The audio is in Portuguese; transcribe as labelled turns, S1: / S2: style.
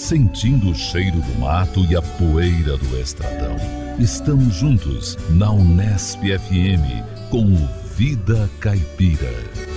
S1: sentindo o cheiro do mato e a poeira do estradão. Estamos juntos na Unesp FM com o Vida Caipira.